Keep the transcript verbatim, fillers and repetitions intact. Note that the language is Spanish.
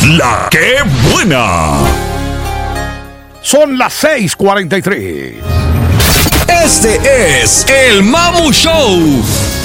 La que buena. Son las seis cuarenta y tres. Este es el Mamu Show.